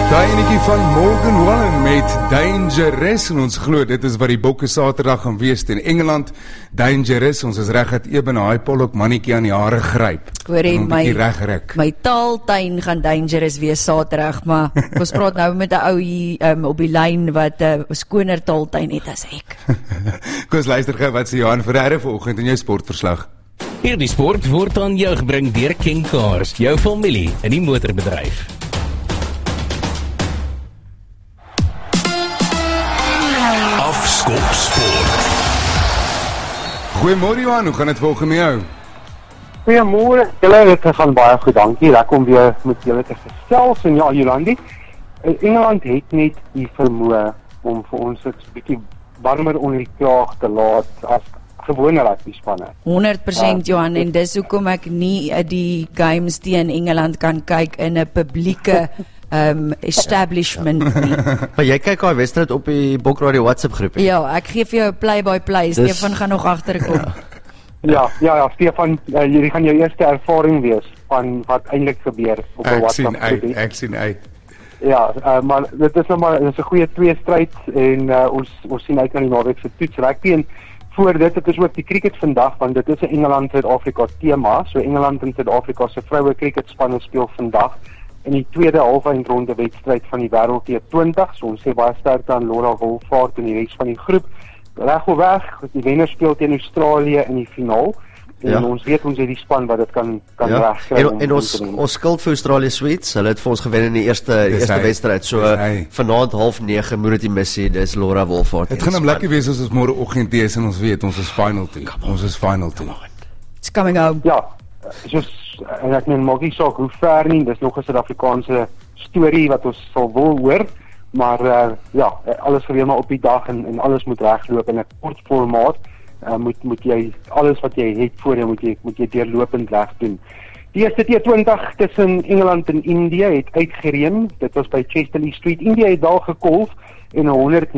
Daai enetjie van Morgan Wallen met Dangerous, en ons glo dit is wat die Bokke Saterdag gaan wees teen Engeland. Dangerous, ons is reg dat Eben haai Pollock mannetjie aan die hare gryp. Hoorie, my taaltuin gaan Dangerous wees Saterdag, maar ons praat nou met 'n ou hier op die lyn wat 'n skoner taaltuin het as ek. Kom ons luister gou wat sê Johan Ferreira vanoggend in jou sportverslag. Hierdie sport word aan jou gebring deur King Cars, jou familie in die motorbedryf. Afskop Sport. Goeiemôre Johan, hoe gaan dit volgens met jou? Goeiemôre, dit gaan baie goed, dankie. Lekker om weer met julle te gesels. En ja, Jolandi, Engeland het net die vermoë om vir ons 'n bietjie warmer onder die kraag te laat as gewone rugbyspanne. 100% Johan, en dis hoekom ek nie die games teen Engeland kan kyk in 'n publieke establishment nie. Maar jy kyk daai wedstryd op die Bokradio WhatsApp groep. Ja, ek gee vir jou 'n play-by-play. Stefan gaan nog agterkom. Ja, Stefan, hierdie gaan jou eerste ervaring wees van wat eintlik gebeur op 'n WhatsApp groep. Ek sien uit. Ja, maar dit is nou maar 'n goeie tweestryd en ons sien uit na die naweek se toets rugby en voor dit is ook die cricket vandag, want dit is 'n Engeland-Suid-Afrika tema. So Engeland en Suid-Afrika se vroue cricketspanne speel vandag in die tweede halfeindronde wedstryd van die Wêreld T20. So ons sê baie sterkte aan Laura Wolvaart en die res van die groep. Regweg, die wenner speel teen Australië in die finaal. En ons weet ons het die span wat dit kan regkry. En ons skuld vir Australië sweets. Hulle het vir ons gewen in die eerste wedstryd. So vanaand 8:30 moet dit nie mis nie. Dis Laura Wolvaart. Dit gaan hom lekker wees as ons môreoggend is en ons weet ons is final team. Ons is final team. It's coming home. Ja, en ek meen maak nie saak hoe ver nie, dis nog 'n Suid-Afrikaanse storie wat ons sal wil hoor, maar alles gebeur maar op die dag en alles moet regloop in 'n kort formaat. Moet jy alles wat jy het voor jou moet jy deurlopend reg doen. Die eerste T20 tussen Engeland en Indië het uitgereën. Dit was by Chesterley Street. Indië het daar gekolf en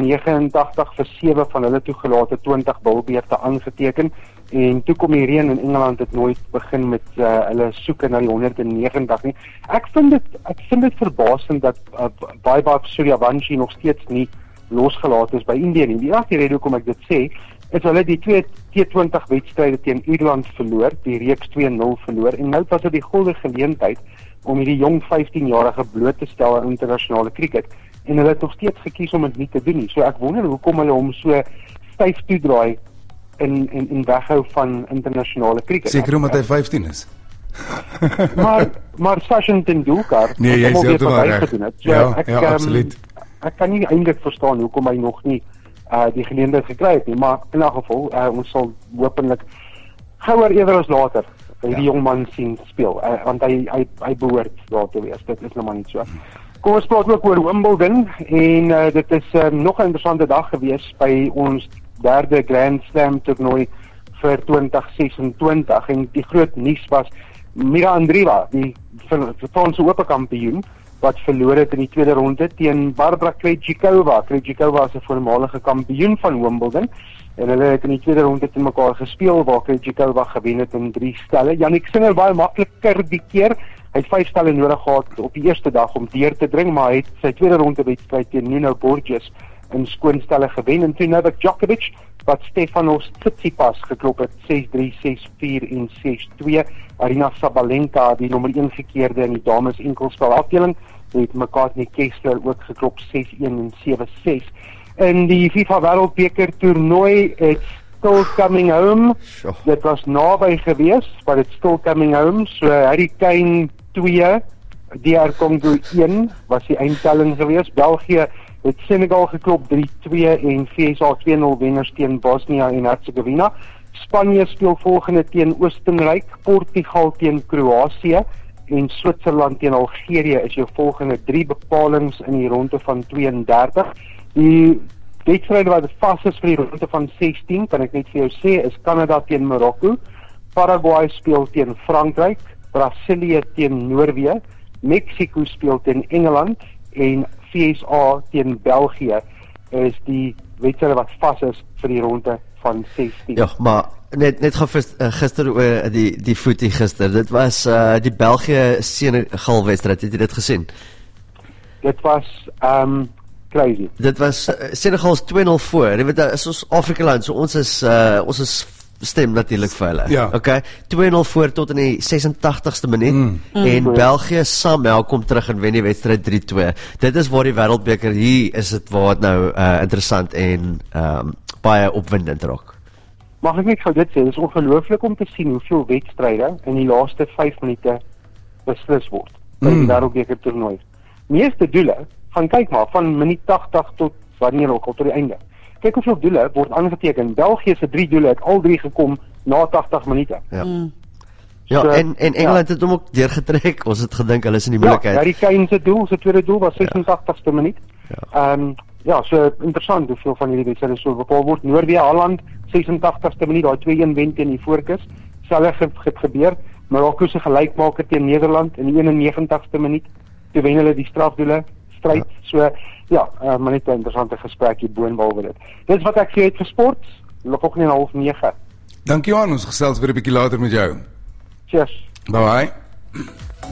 189-7 van hulle toegelate 20 bilbeerte aangeteken. En toe kom die reën en Engeland het nooit begin met hulle soeke na die 190 nie. Ek vind dit verbasend dat Vaibhav Suryavanshi nog steeds nie losgelaat is by Indië nie. Die enigste rede hoekom ek dit sê, is hulle die twee T20 wedstryde teen Ierland verloor, die reeks 2-0 verloor, en nou was dit die goeie geleentheid om hierdie jong 15-jarige bloot te stel aan internasionale cricket, en hulle het nog steeds gekies om dit nie te doen nie. So ek wonder hoekom hulle hom so styf toedraai en weghou van internasionale cricket. Seker omdat hy 15 is. maar Sachin Tendulkar, nee, jy sê dit maar reg. Ja, absoluut. Ek kan nie eintlik verstaan hoekom hy nog nie die geleentheid gekry het nie, maar in 'n geval ons sal hopelik gouer eerder as later die jong man sien speel, want hy behoort daar te wees. Dit is nou maar nie so. Kom ons praat ook oor Wimbledon en dit is nog 'n interessante dag gewees by ons derde Grand Slam toernooi vir 2026 en die groot nuus was Mira Andreeva, die Franse Ope kampioen, wat verloor het in die tweede ronde teen Barbara Krejcikova. Krejcikova is 'n voormalige kampioen van Wimbledon en hulle het in die tweede ronde teen mekaar gespeel waar Krejcikova gewen het in 3 stelle. Jannik Sinner baie makliker die keer. Hy het 5 stelle nodig gehad op die eerste dag om deur te dring, maar hy het sy tweede ronde wedstryd teen Nuno Borges in skoonstelle gewen en toe Novak Djokovic wat Stefanos Tsitsipas geklop het 6-3, 6-4 en 6-2. Arina Sabalenka, die nommer 1 gekeerde in die dames enkelspel afdeling, het McCartney Kessler ook geklop 6-1 en 7-6. In die FIFA Wêreldbeker toernooi, it's still coming home. Dit was naby gewees, but it's still coming home. So Harry Kane 2, DR Congo 1 was die eindtelling gewees. België het Senegal geklop 3-2 en VSA 2-0 wenners teen Bosnia en Herzegovina. Spanje speel volgende teen Oostenryk, Portugal teen Kroasie en Switserland teen Algerië is jou volgende 3 bepalings in die ronde van 32. Die wedstryde wat vas is vir die ronde van 16, kan ek net vir jou sê, is Kanada teen Marokko, Paraguay speel teen Frankryk, Brasilië teen Noorwe, Mexico speel teen Engeland en VSA teen België is die wedstryde wat vas is vir die ronde van 16. Ja, maar net gister oor die voetie gister. Dit was die België Senegal wedstryd. Het jy dit gesien? dit was crazy. Dit was Senegals 2-0 voor. Jy weet, is ons Afrikaland, so ons is stem natuurlik vir hulle. Ja. Okay, 2-0 voor tot in die 86ste minuut en België Samuel kom terug en wen die wedstryd 3-2. Dit is waar die Wêreldbeker hier is dit waar dit nou interessant en baie opwindend raak. Mag ek net gou dit sê, dit is ongelooflik om te sien hoeveel wedstryde in die laaste 5 minute beslis word by die Wêreldbeker toernooi. Meeste doele, kyk maar, van minuut 80 tot wanneer ook al tot die einde. Kyk hoeveel doele word aangeteken. België se 3 doele het al 3 gekom na 80 minute. Ja. Ja, so, en Engeland het hom ook deurgetrek. Ons het gedink hulle is in die moeilikheid. Ja, Harry Kane se doel, sy tweede doel was 86ste minuut. Ja, so interessant hoeveel van hierdie wedstryde so bepaal word. Noorwe Holland 86ste minuut, daai 2-1 wen teen die voorkus. Selfs het gebeur. Marokko se gelykmaker teen Nederland in die 91ste minuut. Toe wen hulle die strafdoele stryd. So ja, maar net 'n interessante gesprek hier boonbehalwe dit. Dis wat ek sê het vir sport. Nog nie 8:30. Dankie Johan, ons gesels weer 'n bietjie later met jou. Cheers. Bye bye.